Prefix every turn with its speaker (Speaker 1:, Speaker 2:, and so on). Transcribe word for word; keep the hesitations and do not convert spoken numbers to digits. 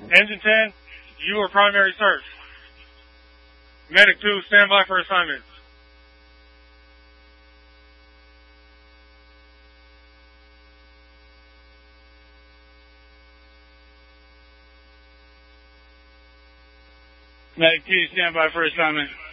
Speaker 1: Engine ten, you are primary search. Medic two, stand by for assignment. Medic two, stand by for assignment.